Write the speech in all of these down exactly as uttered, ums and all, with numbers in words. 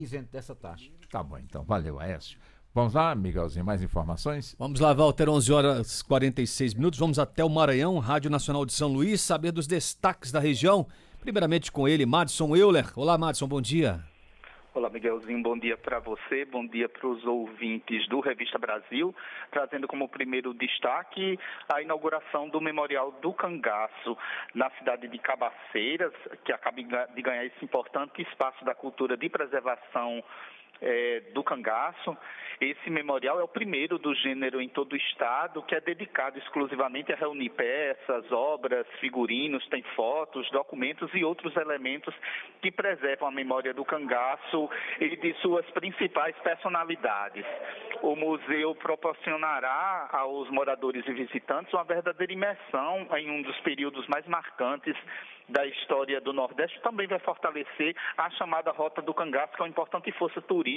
isento dessa taxa. Tá bom, então. Valeu, Aécio. Vamos lá, Miguelzinho, mais informações? Vamos lá, Walter, onze horas e quarenta e seis minutos. Vamos até o Maranhão, Rádio Nacional de São Luís, saber dos destaques da região. Primeiramente com ele, Madison Euler. Olá, Madison, bom dia. Olá, Miguelzinho, bom dia para você, bom dia para os ouvintes do Revista Brasil, trazendo como primeiro destaque a inauguração do Memorial do Cangaço na cidade de Cabaceiras, que acaba de ganhar esse importante espaço da cultura de preservação É, do cangaço. Esse memorial é o primeiro do gênero em todo o estado, que é dedicado exclusivamente a reunir peças, obras, figurinos, tem fotos, documentos e outros elementos que preservam a memória do cangaço e de suas principais personalidades. O museu proporcionará aos moradores e visitantes uma verdadeira imersão em um dos períodos mais marcantes da história do Nordeste. Também vai fortalecer a chamada Rota do Cangaço, que é uma importante força turística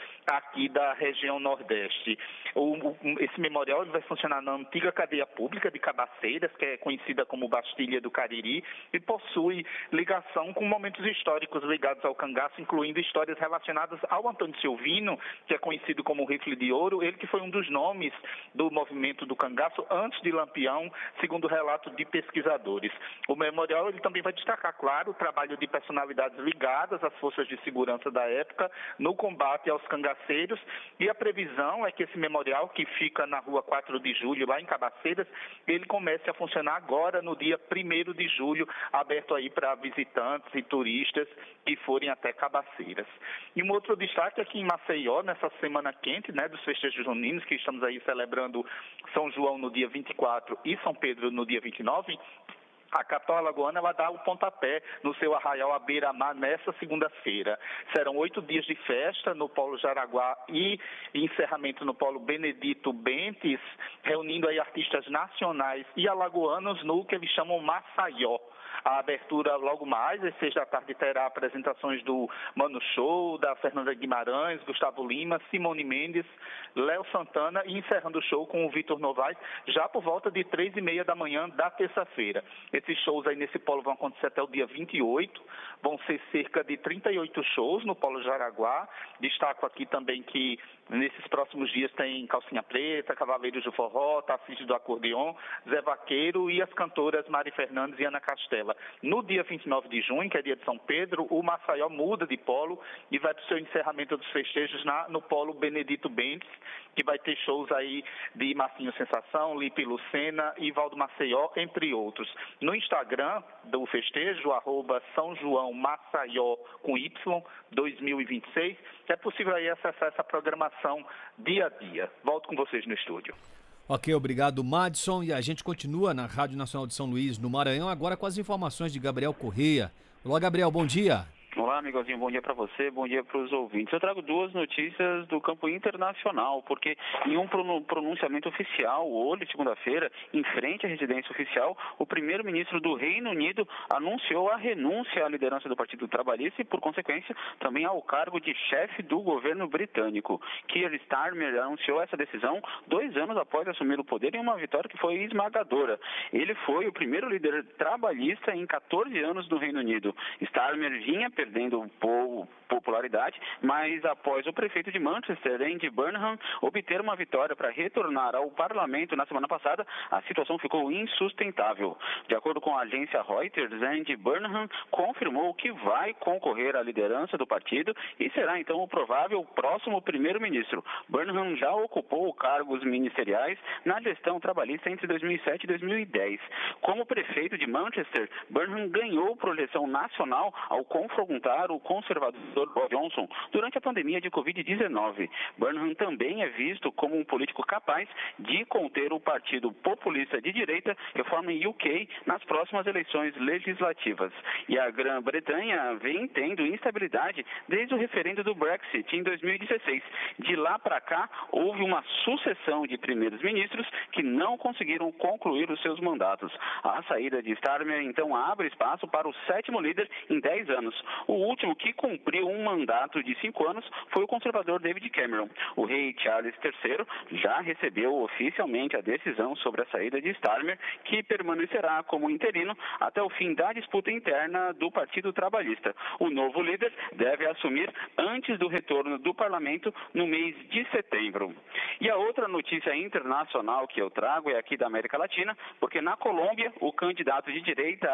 aqui da região Nordeste. O, o, esse memorial vai funcionar na antiga cadeia pública de Cabaceiras, que é conhecida como Bastilha do Cariri, e possui ligação com momentos históricos ligados ao cangaço, incluindo histórias relacionadas ao Antônio Silvino, que é conhecido como Rifle de Ouro, ele que foi um dos nomes do movimento do cangaço antes de Lampião, segundo o relato de pesquisadores. O memorial ele também vai destacar, claro, o trabalho de personalidades ligadas às forças de segurança da época no combate aos cangaceiros, e a previsão é que esse memorial, que fica na rua quatro de julho, lá em Cabaceiras, ele comece a funcionar agora no dia primeiro de julho, aberto aí para visitantes e turistas que forem até Cabaceiras. E um outro destaque aqui em Maceió, nessa semana quente, né, dos festejos juninos, que estamos aí celebrando São João no dia vinte e quatro e São Pedro no dia vinte e nove, a capital alagoana vai dar o pontapé no seu arraial à beira-mar nessa segunda-feira. Serão oito dias de festa no Polo Jaraguá e encerramento no Polo Benedito Bentes, reunindo aí artistas nacionais e alagoanos no que eles chamam Maceió. A abertura logo mais, às seis da tarde, terá apresentações do Mano Show, da Fernanda Guimarães, Gustavo Lima, Simone Mendes, Léo Santana, e encerrando o show com o Vitor Novaes, já por volta de três e meia da manhã da terça-feira. Esses shows aí nesse polo vão acontecer até o dia vinte e oito, vão ser cerca de trinta e oito shows no Polo Jaraguá. Destaco aqui também que nesses próximos dias tem Calcinha Preta, Cavaleiros do Forró, Tarcísio do Acordeon, Zé Vaqueiro e as cantoras Mari Fernandes e Ana Castela. No dia vinte e nove de junho, que é dia de São Pedro, o Maceió muda de polo e vai para o seu encerramento dos festejos na, no Polo Benedito Bentes, que vai ter shows aí de Marcinho Sensação, Lipe Lucena e Valdo Maceió, entre outros. No Instagram do festejo, arroba São João Maceió com Y dois mil e vinte e seis, é possível aí acessar essa programação dia a dia. Volto com vocês no estúdio. Ok, obrigado, Madison. E a gente continua na Rádio Nacional de São Luís, no Maranhão, agora com as informações de Gabriel Correia. Olá, Gabriel, bom dia. Olá, Miguelzinho, bom dia para você, bom dia para os ouvintes. Eu trago duas notícias do campo internacional, porque em um pronunciamento oficial, hoje, segunda-feira, em frente à residência oficial, o primeiro-ministro do Reino Unido anunciou a renúncia à liderança do Partido Trabalhista e, por consequência, também ao cargo de chefe do governo britânico. Keir Starmer anunciou essa decisão dois anos após assumir o poder em uma vitória que foi esmagadora. Ele foi o primeiro líder trabalhista em quatorze anos no Reino Unido. Starmer vinha perdendo popularidade, mas após o prefeito de Manchester, Andy Burnham, obter uma vitória para retornar ao parlamento na semana passada, a situação ficou insustentável. De acordo com a agência Reuters, Andy Burnham confirmou que vai concorrer à liderança do partido e será então o provável próximo primeiro-ministro. Burnham já ocupou cargos ministeriais na gestão trabalhista entre dois mil e sete e dois mil e dez. Como prefeito de Manchester, Burnham ganhou projeção nacional ao confrontar o conservador Boris Johnson durante a pandemia de covid dezenove. Burnham também é visto como um político capaz de conter o partido populista de direita Reform U K nas próximas eleições legislativas. E a Grã-Bretanha vem tendo instabilidade desde o referendo do Brexit em dois mil e dezesseis. De lá para cá, houve uma sucessão de primeiros ministros que não conseguiram concluir os seus mandatos. A saída de Starmer, então, abre espaço para o sétimo líder em dez anos. O último que cumpriu um mandato de cinco anos foi o conservador David Cameron. O rei Charles terceiro já recebeu oficialmente a decisão sobre a saída de Starmer, que permanecerá como interino até o fim da disputa interna do Partido Trabalhista. O novo líder deve assumir antes do retorno do parlamento no mês de setembro. E a outra notícia internacional que eu trago é aqui da América Latina, porque na Colômbia o candidato de direita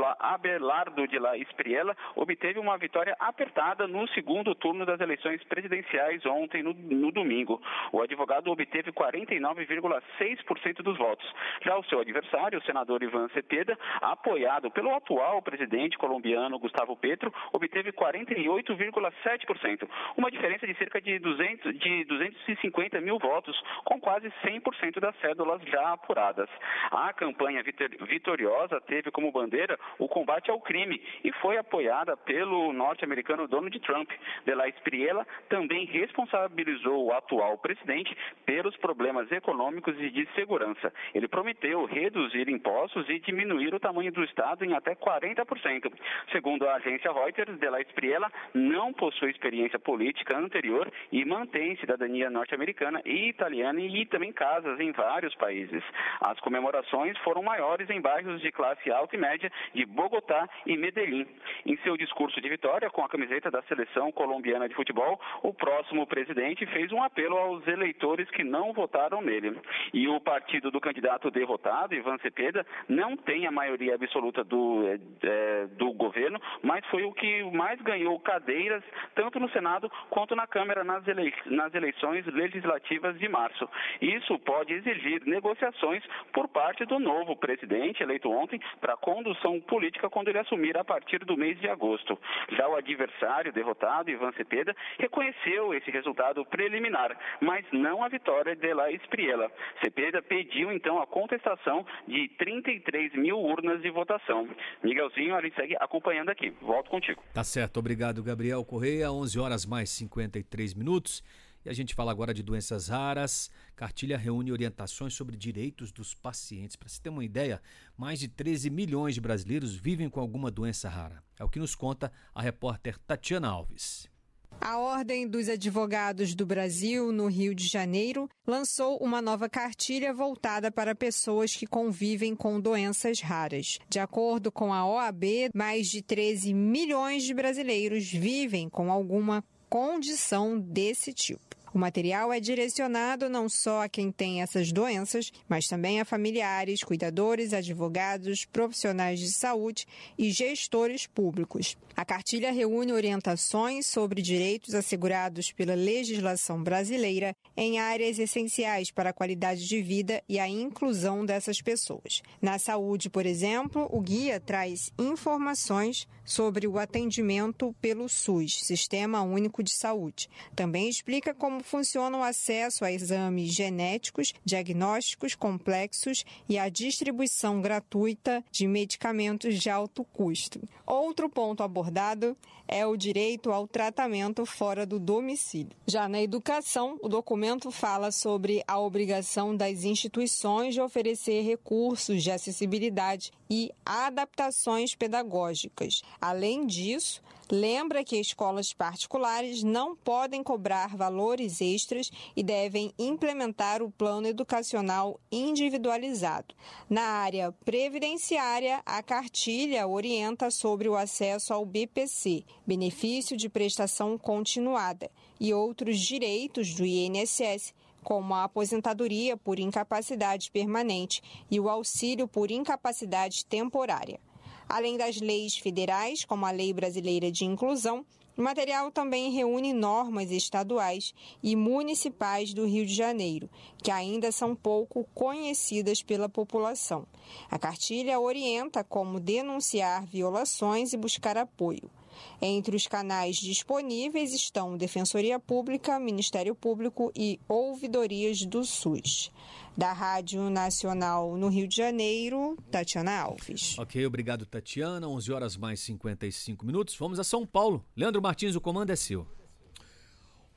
Abelardo de la Espriella obteve uma vitória apertada no segundo turno das eleições presidenciais ontem, no, no domingo. O advogado obteve quarenta e nove vírgula seis por cento dos votos. Já o seu adversário, o senador Iván Cepeda, apoiado pelo atual presidente colombiano Gustavo Petro, obteve quarenta e oito vírgula sete por cento, uma diferença de cerca de, duzentos, de duzentos e cinquenta mil votos, com quase cem por cento das cédulas já apuradas. A campanha vitoriosa teve como bandeira o combate ao crime e foi apoiada pelo norte-americano Donald Trump. De la Espriella também responsabilizou o atual presidente pelos problemas econômicos e de segurança. Ele prometeu reduzir impostos e diminuir o tamanho do Estado em até quarenta por cento. Segundo a agência Reuters, De la Espriella não possui experiência política anterior e mantém cidadania norte-americana e italiana e também casas em vários países. As comemorações foram maiores em bairros de classe alta e média de Bogotá e Medellín. Em seu discurso de vitória com a camiseta da seleção colombiana de futebol, o próximo presidente fez um apelo aos eleitores que não votaram nele. E o partido do candidato derrotado, Iván Cepeda, não tem a maioria absoluta do, é, do governo, mas foi o que mais ganhou cadeiras, tanto no Senado quanto na Câmara nas, ele... nas eleições legislativas de março. Isso pode exigir negociações por parte do novo presidente, eleito ontem, para a condução política quando ele assumir a partir do mês de agosto. Já o adversário derrotado, Iván Cepeda, reconheceu esse resultado preliminar, mas não a vitória de la Espriella. Cepeda pediu, então, a contestação de trinta e três mil urnas de votação. Miguelzinho, a gente segue acompanhando aqui. Volto contigo. Tá certo. Obrigado, Gabriel Correia. onze horas mais cinquenta e três minutos. E a gente fala agora de doenças raras. Cartilha reúne orientações sobre direitos dos pacientes. Para se ter uma ideia, mais de treze milhões de brasileiros vivem com alguma doença rara. É o que nos conta a repórter Tatiana Alves. A Ordem dos Advogados do Brasil, no Rio de Janeiro, lançou uma nova cartilha voltada para pessoas que convivem com doenças raras. De acordo com a O A B, mais de treze milhões de brasileiros vivem com alguma condição desse tipo. O material é direcionado não só a quem tem essas doenças, mas também a familiares, cuidadores, advogados, profissionais de saúde e gestores públicos. A cartilha reúne orientações sobre direitos assegurados pela legislação brasileira em áreas essenciais para a qualidade de vida e a inclusão dessas pessoas. Na saúde, por exemplo, o guia traz informações sobre o atendimento pelo SUS, Sistema Único de Saúde. Também explica como funciona o acesso a exames genéticos, diagnósticos complexos e a distribuição gratuita de medicamentos de alto custo. Outro ponto abordado é o direito ao tratamento fora do domicílio. Já na educação, o documento fala sobre a obrigação das instituições de oferecer recursos de acessibilidade e adaptações pedagógicas. Além disso, lembra que escolas particulares não podem cobrar valores extras e devem implementar o plano educacional individualizado. Na área previdenciária, a cartilha orienta sobre o acesso ao B P C, benefício de prestação continuada, e outros direitos do I N S S, como a aposentadoria por incapacidade permanente e o auxílio por incapacidade temporária. Além das leis federais, como a Lei Brasileira de Inclusão, o material também reúne normas estaduais e municipais do Rio de Janeiro, que ainda são pouco conhecidas pela população. A cartilha orienta como denunciar violações e buscar apoio. Entre os canais disponíveis estão Defensoria Pública, Ministério Público e ouvidorias do SUS. Da Rádio Nacional no Rio de Janeiro, Tatiana Alves. Ok, obrigado, Tatiana. onze horas mais cinquenta e cinco minutos. Vamos a São Paulo. Leandro Martins, o comando é seu.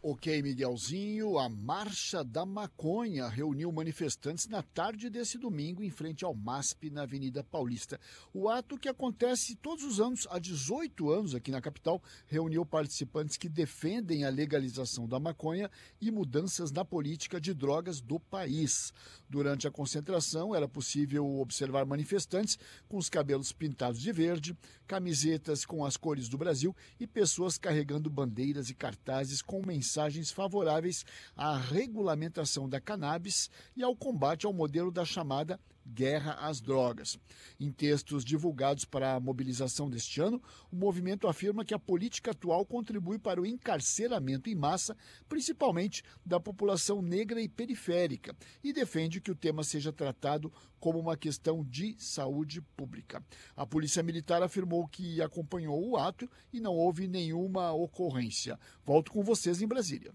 Ok, Miguelzinho, a Marcha da Maconha reuniu manifestantes na tarde desse domingo em frente ao M A S P na Avenida Paulista. O ato, que acontece todos os anos, há dezoito anos aqui na capital, reuniu participantes que defendem a legalização da maconha e mudanças na política de drogas do país. Durante a concentração, era possível observar manifestantes com os cabelos pintados de verde, camisetas com as cores do Brasil e pessoas carregando bandeiras e cartazes com mensagens mensagens favoráveis à regulamentação da cannabis e ao combate ao modelo da chamada guerra às drogas. Em textos divulgados para a mobilização deste ano, o movimento afirma que a política atual contribui para o encarceramento em massa, principalmente da população negra e periférica, e defende que o tema seja tratado como uma questão de saúde pública. A Polícia Militar afirmou que acompanhou o ato e não houve nenhuma ocorrência. Volto com vocês em Brasília.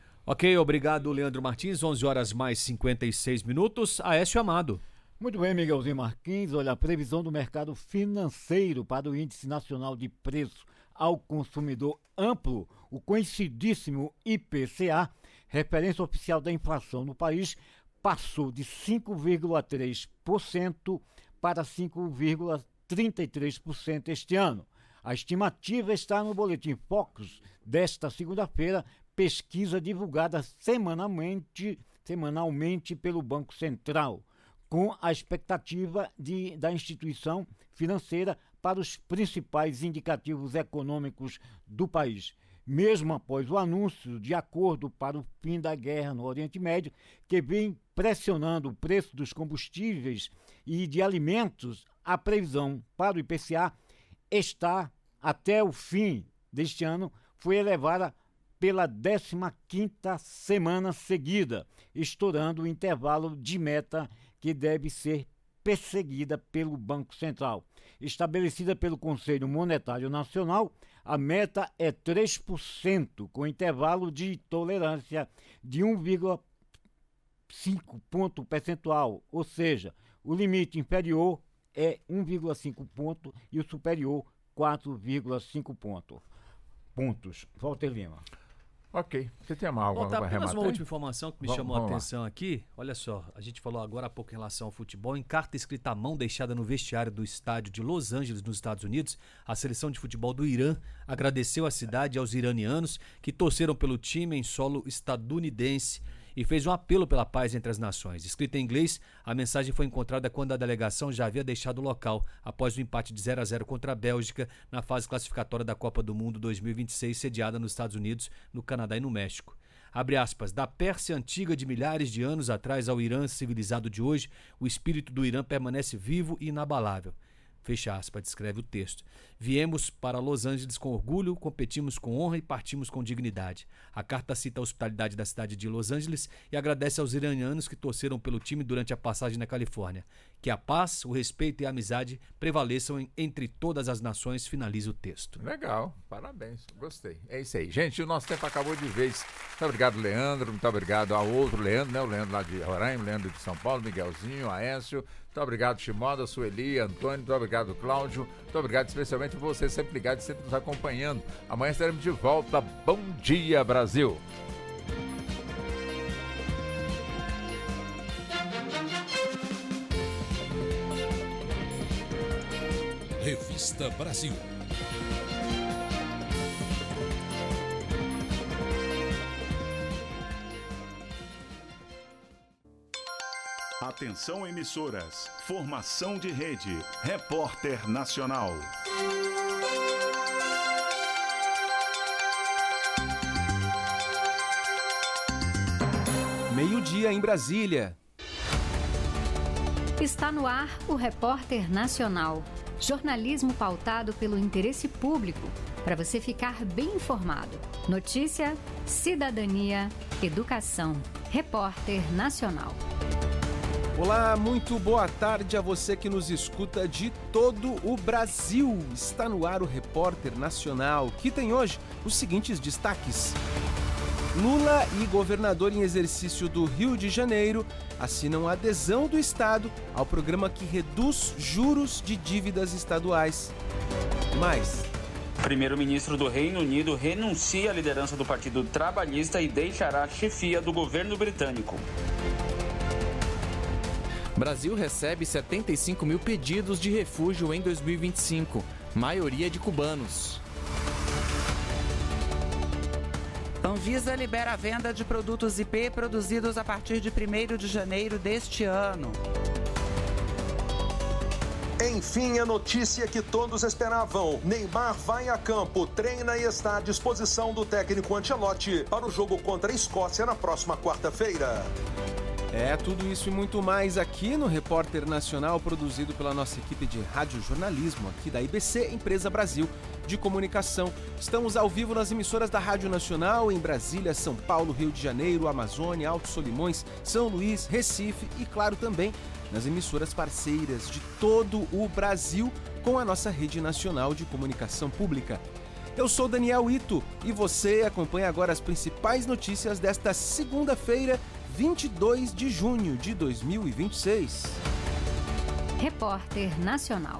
Ok, obrigado, Leandro Martins. onze horas mais cinquenta e seis minutos. Aécio Amado. Muito bem, Miguelzinho Martins. Olha, a previsão do mercado financeiro para o Índice Nacional de Preço ao Consumidor Amplo, o conhecidíssimo I P C A, referência oficial da inflação no país, passou de cinco vírgula três por cento para cinco vírgula trinta e três por cento este ano. A estimativa está no Boletim Focus desta segunda-feira, pesquisa divulgada semanalmente, semanalmente pelo Banco Central, com a expectativa de, da instituição financeira para os principais indicativos econômicos do país. Mesmo após o anúncio de acordo para o fim da guerra no Oriente Médio, que vem pressionando o preço dos combustíveis e de alimentos, a previsão para o I P C A está, até o fim deste ano, foi elevada pela décima quinta semana seguida, estourando o intervalo de meta que deve ser perseguida pelo Banco Central. Estabelecida pelo Conselho Monetário Nacional, a meta é três por cento, com intervalo de tolerância de um vírgula cinco ponto percentual, ou seja, o limite inferior é um vírgula cinco ponto e o superior quatro vírgula cinco ponto. pontos. Walter Lima. Ok. Você tem uma algo para arrematar? Apenas uma última informação que me vamos, chamou vamos a atenção lá. Aqui. Olha só, a gente falou agora há pouco em relação ao futebol. Em carta escrita à mão deixada no vestiário do estádio de Los Angeles, nos Estados Unidos, a seleção de futebol do Irã agradeceu à cidade e aos iranianos que torceram pelo time em solo estadunidense e fez um apelo pela paz entre as nações. Escrita em inglês, a mensagem foi encontrada quando a delegação já havia deixado o local após o empate de zero a zero contra a Bélgica na fase classificatória da Copa do Mundo dois mil e vinte e seis, sediada nos Estados Unidos, no Canadá e no México. Abre aspas, da Pérsia antiga de milhares de anos atrás ao Irã civilizado de hoje, o espírito do Irã permanece vivo e inabalável. Fecha aspas, descreve o texto. Viemos para Los Angeles com orgulho, competimos com honra e partimos com dignidade. A carta cita a hospitalidade da cidade de Los Angeles e agradece aos iranianos que torceram pelo time durante a passagem na Califórnia. Que a paz, o respeito e a amizade prevaleçam em, entre todas as nações, finaliza o texto. Legal, parabéns, gostei. É isso aí. Gente, o nosso tempo acabou de vez. Muito obrigado, Leandro, muito obrigado ao outro Leandro, né? O Leandro lá de Roraima, Leandro de São Paulo, Miguelzinho, Aécio. Muito obrigado, Shimoda, Sueli, Antônio, muito obrigado, Cláudio. Muito obrigado especialmente você, sempre ligado e sempre nos acompanhando. Amanhã estaremos de volta. Bom dia, Brasil! Revista Brasil. Atenção, emissoras. Formação de rede. Repórter Nacional. Meio-dia em Brasília. Está no ar o Repórter Nacional. Jornalismo pautado pelo interesse público, para você ficar bem informado. Notícia, cidadania, educação. Repórter Nacional. Olá, muito boa tarde a você que nos escuta de todo o Brasil. Está no ar o Repórter Nacional, que tem hoje os seguintes destaques. Lula e governador em exercício do Rio de Janeiro assinam a adesão do Estado ao programa que reduz juros de dívidas estaduais. Mais, Primeiro-ministro do Reino Unido renuncia à liderança do Partido Trabalhista e deixará a chefia do governo britânico. Brasil recebe setenta e cinco mil pedidos de refúgio em dois mil e vinte e cinco, maioria de cubanos. Anvisa libera a venda de produtos I P produzidos a partir de primeiro de janeiro deste ano. Enfim, a notícia que todos esperavam. Neymar vai a campo, treina e está à disposição do técnico Ancelotti para o jogo contra a Escócia na próxima quarta-feira. É, tudo isso e muito mais aqui no Repórter Nacional, produzido pela nossa equipe de radiojornalismo aqui da I B C, Empresa Brasil de Comunicação. Estamos ao vivo nas emissoras da Rádio Nacional em Brasília, São Paulo, Rio de Janeiro, Amazônia, Alto Solimões, São Luís, Recife e, claro, também nas emissoras parceiras de todo o Brasil com a nossa rede nacional de comunicação pública. Eu sou Daniel Ito e você acompanha agora as principais notícias desta segunda-feira, vinte e dois de junho de dois mil e vinte e seis. Repórter Nacional.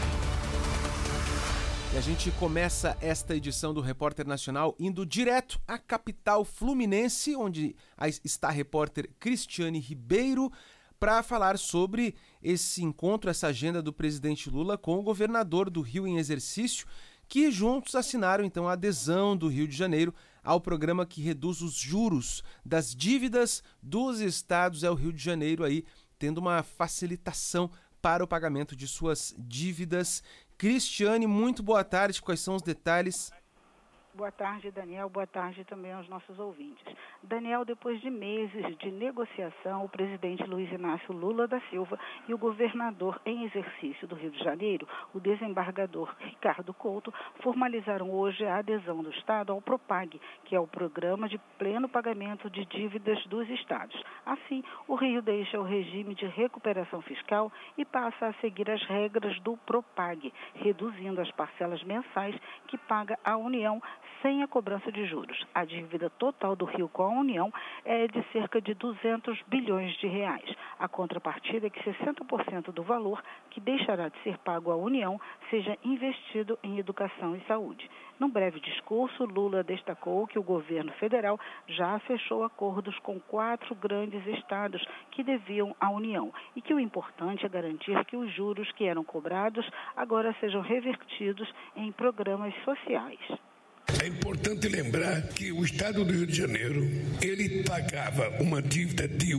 E a gente começa esta edição do Repórter Nacional indo direto à capital fluminense, onde está a repórter Cristiane Ribeiro, para falar sobre esse encontro, essa agenda do presidente Lula com o governador do Rio em exercício, que juntos assinaram então a adesão do Rio de Janeiro ao programa que reduz os juros das dívidas dos estados. É o Rio de Janeiro aí tendo uma facilitação para o pagamento de suas dívidas. Cristiane, muito boa tarde. Quais são os detalhes? Boa tarde, Daniel. Boa tarde também aos nossos ouvintes. Daniel, depois de meses de negociação, o presidente Luiz Inácio Lula da Silva e o governador em exercício do Rio de Janeiro, o desembargador Ricardo Couto, formalizaram hoje a adesão do Estado ao Propag, que é o Programa de Pleno Pagamento de Dívidas dos Estados. Assim, o Rio deixa o regime de recuperação fiscal e passa a seguir as regras do Propag, reduzindo as parcelas mensais que paga a União sem a cobrança de juros. A dívida total do Rio com a União é de cerca de duzentos bilhões de reais. A contrapartida é que sessenta por cento do valor que deixará de ser pago à União seja investido em educação e saúde. Num breve discurso, Lula destacou que o governo federal já fechou acordos com quatro grandes estados que deviam à União e que o importante é garantir que os juros que eram cobrados agora sejam revertidos em programas sociais. É importante lembrar que o Estado do Rio de Janeiro, ele pagava uma dívida de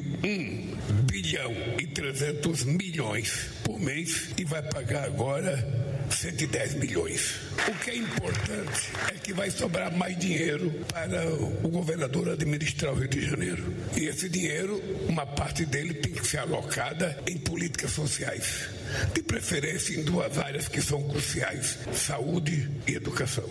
um bilhão e trezentos milhões por mês e vai pagar agora cento e dez milhões. O que é importante é que vai sobrar mais dinheiro para o governador administrar o Rio de Janeiro. E esse dinheiro, uma parte dele tem que ser alocada em políticas sociais, de preferência em duas áreas que são cruciais: saúde e educação.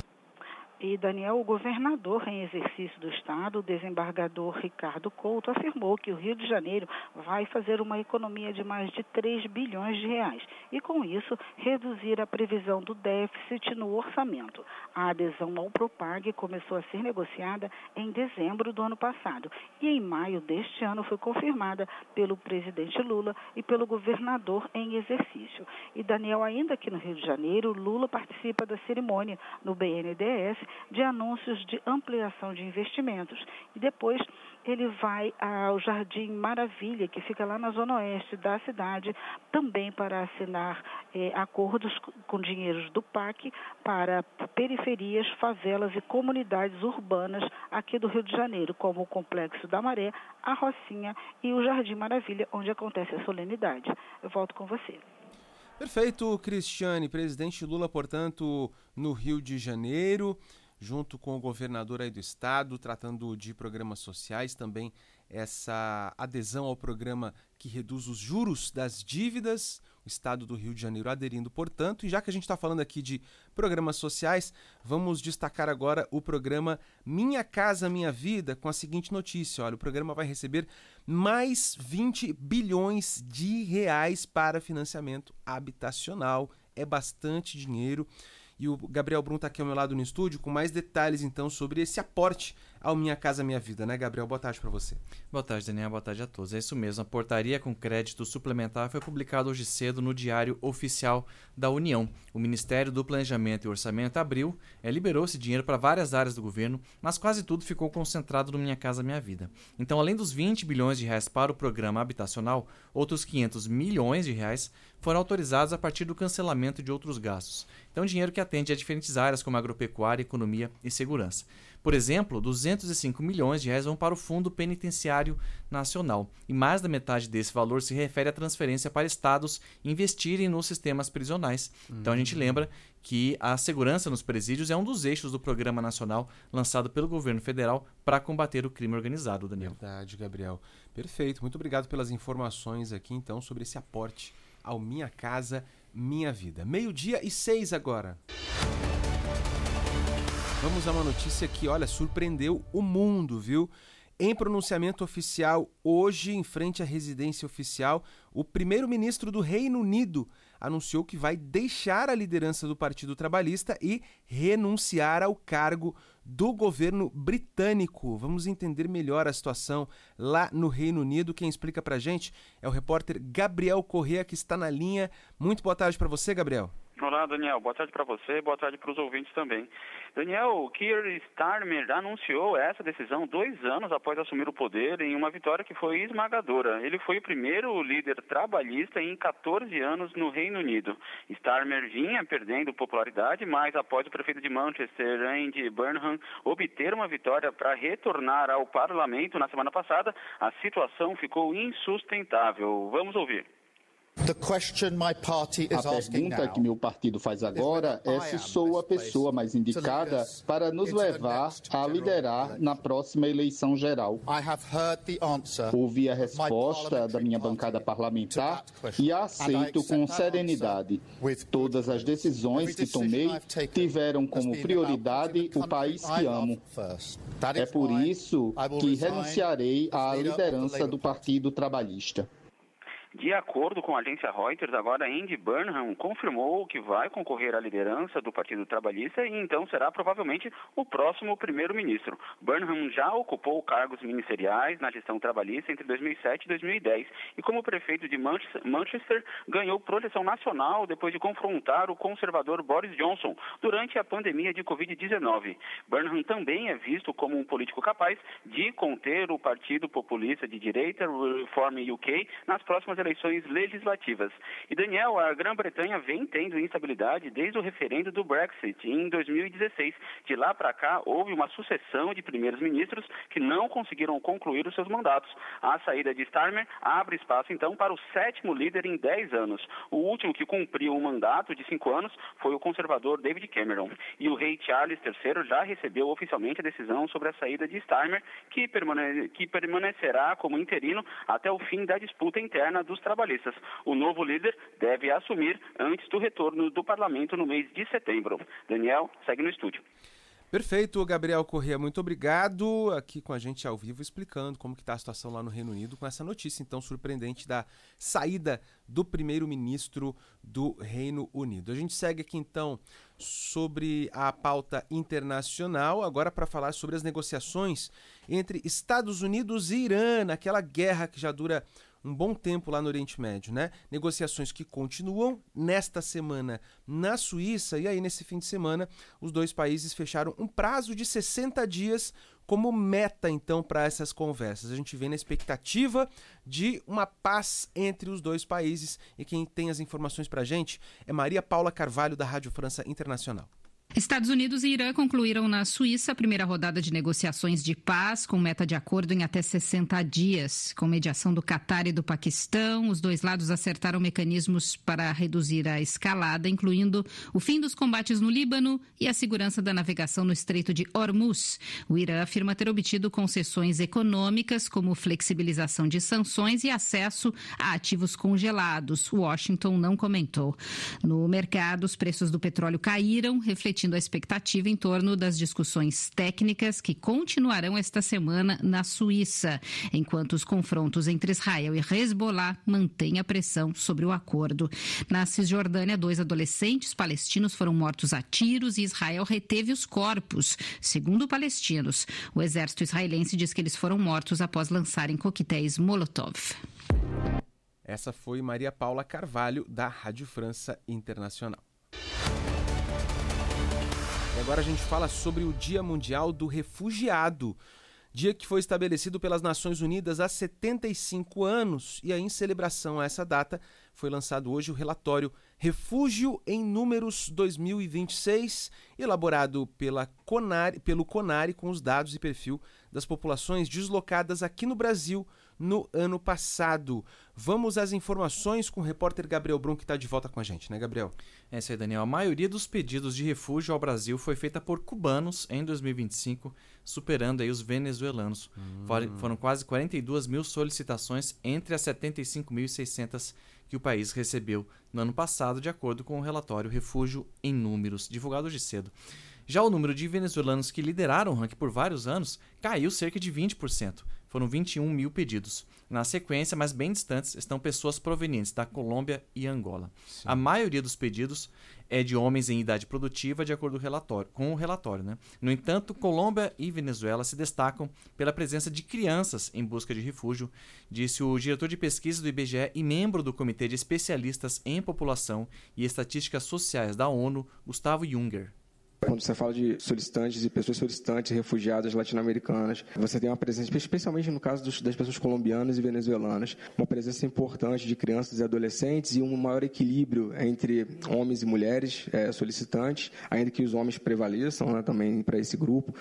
E, Daniel, o governador em exercício do Estado, o desembargador Ricardo Couto, afirmou que o Rio de Janeiro vai fazer uma economia de mais de três bilhões de reais e, com isso, reduzir a previsão do déficit no orçamento. A adesão ao Propag começou a ser negociada em dezembro do ano passado e, em maio deste ano, foi confirmada pelo presidente Lula e pelo governador em exercício. E, Daniel, ainda aqui no Rio de Janeiro, Lula participa da cerimônia no B N D E S de anúncios de ampliação de investimentos. E depois ele vai ao Jardim Maravilha, que fica lá na zona oeste da cidade, também para assinar eh, acordos com dinheiros do P A C para periferias, favelas e comunidades urbanas aqui do Rio de Janeiro, como o Complexo da Maré, a Rocinha e o Jardim Maravilha, onde acontece a solenidade. Eu volto com você. Perfeito, Cristiane. Presidente Lula, portanto, no Rio de Janeiro, junto com o governador aí do estado, tratando de programas sociais, também essa adesão ao programa que reduz os juros das dívidas, o estado do Rio de Janeiro aderindo, portanto. E já que a gente está falando aqui de programas sociais, vamos destacar agora o programa Minha Casa Minha Vida, com a seguinte notícia: olha, o programa vai receber mais vinte bilhões de reais para financiamento habitacional. É bastante dinheiro. E o Gabriel Brum está aqui ao meu lado no estúdio com mais detalhes, então, sobre esse aporte ao Minha Casa Minha Vida, né, Gabriel? Boa tarde para você. Boa tarde, Daniel. Boa tarde a todos. É isso mesmo. A portaria com crédito suplementar foi publicada hoje cedo no Diário Oficial da União. O Ministério do Planejamento e Orçamento abriu, é, liberou esse dinheiro para várias áreas do governo, mas quase tudo ficou concentrado no Minha Casa Minha Vida. Então, além dos vinte bilhões de reais para o programa habitacional, outros quinhentos milhões de reais foram autorizados a partir do cancelamento de outros gastos. Então, dinheiro que atende a diferentes áreas como agropecuária, economia e segurança. Por exemplo, duzentos e cinco milhões de reais vão para o Fundo Penitenciário Nacional. E mais da metade desse valor se refere à transferência para estados investirem nos sistemas prisionais. Uhum. Então a gente lembra que a segurança nos presídios é um dos eixos do Programa Nacional lançado pelo governo federal para combater o crime organizado, Daniel. Verdade, Gabriel. Perfeito. Muito obrigado pelas informações aqui, então, sobre esse aporte ao Minha Casa Minha Vida. Meio-dia e seis agora. Vamos a uma notícia que, olha, surpreendeu o mundo, viu? Em pronunciamento oficial, hoje, em frente à residência oficial, o primeiro-ministro do Reino Unido anunciou que vai deixar a liderança do Partido Trabalhista e renunciar ao cargo do governo britânico. Vamos entender melhor a situação lá no Reino Unido. Quem explica pra gente é o repórter Gabriel Corrêa, que está na linha. Muito boa tarde para você, Gabriel. Olá, Daniel. Boa tarde para você, boa tarde para os ouvintes também. Daniel, Keir Starmer anunciou essa decisão dois anos após assumir o poder em uma vitória que foi esmagadora. Ele foi o primeiro líder trabalhista em quatorze anos no Reino Unido. Starmer vinha perdendo popularidade, mas após o prefeito de Manchester, Andy Burnham, obter uma vitória para retornar ao parlamento na semana passada, a situação ficou insustentável. Vamos ouvir. A pergunta que meu partido faz agora é se sou a pessoa mais indicada para nos levar a liderar na próxima eleição geral. Ouvi a resposta da minha bancada parlamentar e a aceito com serenidade. Todas as decisões que tomei tiveram como prioridade o país que amo. É por isso que renunciarei à liderança do Partido Trabalhista. De acordo com a agência Reuters, agora Andy Burnham confirmou que vai concorrer à liderança do Partido Trabalhista e então será provavelmente o próximo primeiro-ministro. Burnham já ocupou cargos ministeriais na gestão trabalhista entre dois mil e sete e dois mil e dez e como prefeito de Manchester ganhou projeção nacional depois de confrontar o conservador Boris Johnson durante a pandemia de covid dezenove. Burnham também é visto como um político capaz de conter o Partido Populista de Direita, Reform U K, nas próximas eleições legislativas. E, Daniel, a Grã-Bretanha vem tendo instabilidade desde o referendo do Brexit em dois mil e dezesseis. De lá para cá, houve uma sucessão de primeiros ministros que não conseguiram concluir os seus mandatos. A saída de Starmer abre espaço, então, para o sétimo líder em dez anos. O último que cumpriu um mandato de cinco anos foi o conservador David Cameron. E o rei Charles terceiro já recebeu oficialmente a decisão sobre a saída de Starmer, que, permane- que permanecerá como interino até o fim da disputa interna dos trabalhistas. O novo líder deve assumir antes do retorno do parlamento no mês de setembro. Daniel, segue no estúdio. Perfeito, Gabriel Corrêa, muito obrigado. Aqui com a gente ao vivo explicando como que está a situação lá no Reino Unido com essa notícia então surpreendente da saída do primeiro-ministro do Reino Unido. A gente segue aqui então sobre a pauta internacional, agora para falar sobre as negociações entre Estados Unidos e Irã, naquela guerra que já dura um bom tempo lá no Oriente Médio, né? Negociações que continuam nesta semana na Suíça e aí nesse fim de semana os dois países fecharam um prazo de sessenta dias como meta então para essas conversas. A gente vem na expectativa de uma paz entre os dois países e quem tem as informações para a gente é Maria Paula Carvalho da Rádio França Internacional. Estados Unidos e Irã concluíram na Suíça a primeira rodada de negociações de paz, com meta de acordo em até sessenta dias. Com mediação do Catar e do Paquistão, os dois lados acertaram mecanismos para reduzir a escalada, incluindo o fim dos combates no Líbano e a segurança da navegação no Estreito de Hormuz. O Irã afirma ter obtido concessões econômicas, como flexibilização de sanções e acesso a ativos congelados. Washington não comentou. No mercado, os preços do petróleo caíram, refletindo refletindo a expectativa em torno das discussões técnicas que continuarão esta semana na Suíça, enquanto os confrontos entre Israel e Hezbollah mantêm a pressão sobre o acordo. Na Cisjordânia, dois adolescentes palestinos foram mortos a tiros e Israel reteve os corpos. Segundo palestinos, o exército israelense diz que eles foram mortos após lançarem coquetéis Molotov. Essa foi Maria Paula Carvalho, da Rádio França Internacional. E agora a gente fala sobre o Dia Mundial do Refugiado, dia que foi estabelecido pelas Nações Unidas há setenta e cinco anos, e aí, em celebração a essa data, foi lançado hoje o relatório Refúgio em Números dois mil e vinte e seis, elaborado pela Conari, pelo CONARE com os dados e perfil das populações deslocadas aqui no Brasil no ano passado. Vamos às informações com o repórter Gabriel Brum, que está de volta com a gente, né, Gabriel? É isso aí, Daniel. A maioria dos pedidos de refúgio ao Brasil foi feita por cubanos em dois mil e vinte e cinco, superando aí os venezuelanos. Hum. Foram quase quarenta e duas mil solicitações entre as setenta e cinco mil e seiscentas que o país recebeu no ano passado, de acordo com o relatório Refúgio em Números, divulgado hoje cedo. Já o número de venezuelanos que lideraram o ranking por vários anos caiu cerca de vinte por cento. Foram vinte e um mil pedidos. Na sequência, mas bem distantes, estão pessoas provenientes da Colômbia e Angola. Sim. A maioria dos pedidos é de homens em idade produtiva, de acordo com o relatório. Com o relatório, né? No entanto, Colômbia e Venezuela se destacam pela presença de crianças em busca de refúgio, disse o diretor de pesquisa do I B G E e membro do Comitê de Especialistas em População e Estatísticas Sociais da ONU, Gustavo Junger. Quando você fala de solicitantes e pessoas solicitantes, refugiadas latino-americanas, você tem uma presença, especialmente no caso dos, das pessoas colombianas e venezuelanas, uma presença importante de crianças e adolescentes e um maior equilíbrio entre homens e mulheres é, solicitantes, ainda que os homens prevaleçam, né, também para esse grupo.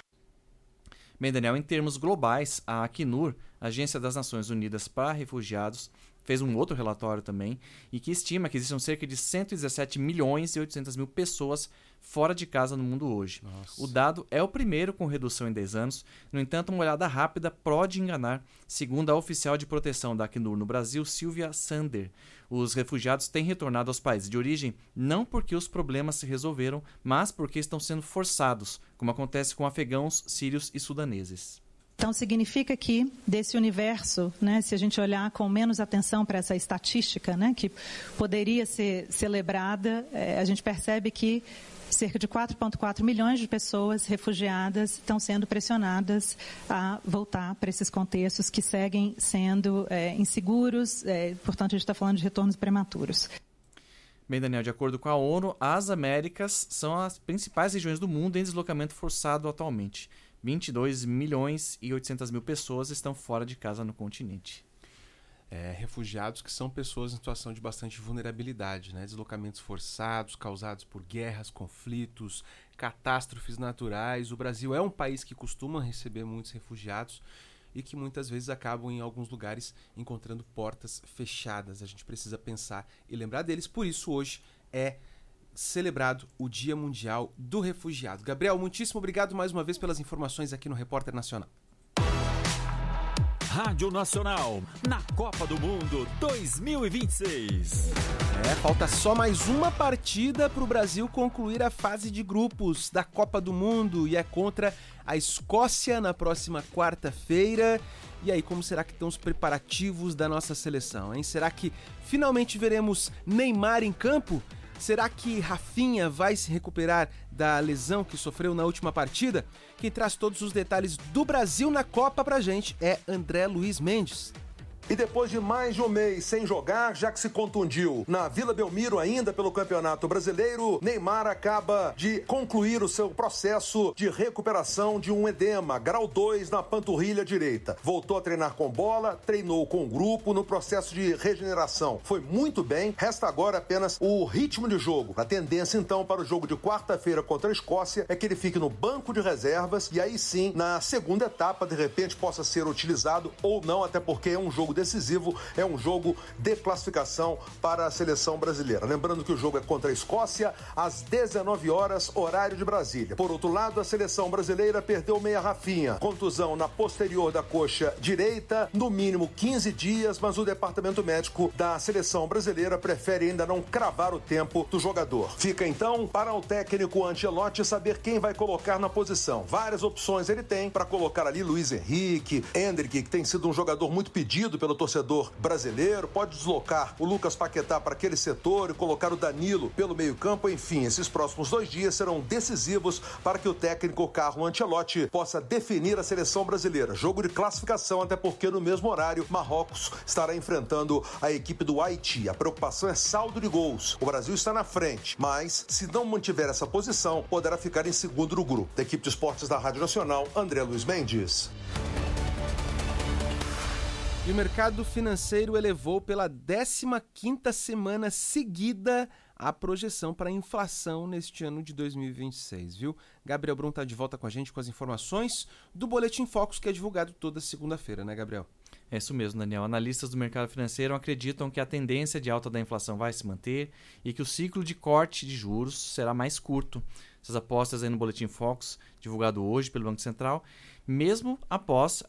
Bem, Daniel, em termos globais, a Acnur, Agência das Nações Unidas para Refugiados, fez um outro relatório também, e que estima que existam cerca de cento e dezessete milhões e oitocentas mil pessoas fora de casa no mundo hoje. Nossa. O dado é o primeiro com redução em dez anos, no entanto, uma olhada rápida pode enganar, segundo a oficial de proteção da Acnur no Brasil, Silvia Sander. Os refugiados têm retornado aos países de origem não porque os problemas se resolveram, mas porque estão sendo forçados, como acontece com afegãos, sírios e sudaneses. Então, significa que, desse universo, né, se a gente olhar com menos atenção para essa estatística, né, que poderia ser celebrada, é, a gente percebe que cerca de quatro vírgula quatro milhões de pessoas refugiadas estão sendo pressionadas a voltar para esses contextos que seguem sendo é, inseguros, é, portanto, a gente está falando de retornos prematuros. Bem, Daniel, de acordo com a ONU, as Américas são as principais regiões do mundo em deslocamento forçado atualmente. vinte e dois milhões e oitocentas mil pessoas estão fora de casa no continente. É, refugiados que são pessoas em situação de bastante vulnerabilidade, né? Deslocamentos forçados, causados por guerras, conflitos, catástrofes naturais. O Brasil é um país que costuma receber muitos refugiados e que muitas vezes acabam em alguns lugares encontrando portas fechadas. A gente precisa pensar e lembrar deles, por isso hoje é celebrado o Dia Mundial do Refugiado. Gabriel, muitíssimo obrigado mais uma vez pelas informações aqui no Repórter Nacional. Rádio Nacional, na Copa do Mundo dois mil e vinte e seis. É, falta só mais uma partida para o Brasil concluir a fase de grupos da Copa do Mundo e é contra a Escócia na próxima quarta-feira. E aí, como será que estão os preparativos da nossa seleção, hein? Será que finalmente veremos Neymar em campo? Será que Rafinha vai se recuperar da lesão que sofreu na última partida? Quem traz todos os detalhes do Brasil na Copa pra gente é André Luiz Mendes. E depois de mais de um mês sem jogar, já que se contundiu na Vila Belmiro ainda pelo Campeonato Brasileiro, Neymar acaba de concluir o seu processo de recuperação de um edema, grau dois na panturrilha direita. Voltou a treinar com bola, treinou com o grupo no processo de regeneração. Foi muito bem, resta agora apenas o ritmo de jogo. A tendência então para o jogo de quarta-feira contra a Escócia é que ele fique no banco de reservas e aí sim, na segunda etapa, de repente possa ser utilizado ou não, até porque é um jogo decisivo, é um jogo de classificação para a seleção brasileira. Lembrando que o jogo é contra a Escócia, às dezenove horas, horário de Brasília. Por outro lado, a seleção brasileira perdeu o meia Rafinha. Contusão na posterior da coxa direita, no mínimo quinze dias, mas o departamento médico da seleção brasileira prefere ainda não cravar o tempo do jogador. Fica então para o técnico Ancelotti saber quem vai colocar na posição. Várias opções ele tem para colocar ali Luiz Henrique, Endrick, que tem sido um jogador muito pedido pelo torcedor brasileiro, pode deslocar o Lucas Paquetá para aquele setor e colocar o Danilo pelo meio-campo. Enfim, esses próximos dois dias serão decisivos para que o técnico Carlo Ancelotti possa definir a seleção brasileira. Jogo de classificação, até porque no mesmo horário Marrocos estará enfrentando a equipe do Haiti. A preocupação é saldo de gols. O Brasil está na frente, mas se não mantiver essa posição, poderá ficar em segundo no grupo. Da equipe de esportes da Rádio Nacional, André Luiz Mendes. E o mercado financeiro elevou pela décima quinta semana seguida a projeção para a inflação neste ano de dois mil e vinte e seis, viu? Gabriel Brum está de volta com a gente com as informações do Boletim Focus, que é divulgado toda segunda-feira, né, Gabriel? É isso mesmo, Daniel. Analistas do mercado financeiro acreditam que a tendência de alta da inflação vai se manter e que o ciclo de corte de juros será mais curto. Essas apostas aí no Boletim Focus, divulgado hoje pelo Banco Central, mesmo após